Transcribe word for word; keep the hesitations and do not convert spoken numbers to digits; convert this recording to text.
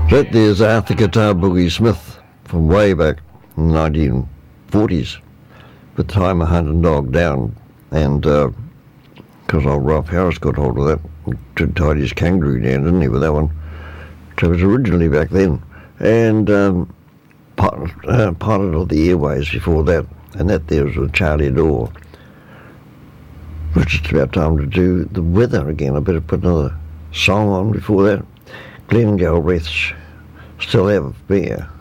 That there's Arthur Guitar Boogie Smith from way back in the nineteen forties with Time a Hunting Dog Down, and because uh, old Ralph Harris got hold of that and tied his kangaroo down, didn't he, with that one. So it was originally back then, and um, pilot, uh, Pilot of the Airways before that, and that there was with Charlie Dore. Which it's about time to do the weather again. I better put another song on before that. Glenn Galbraith's Still Have a Beer.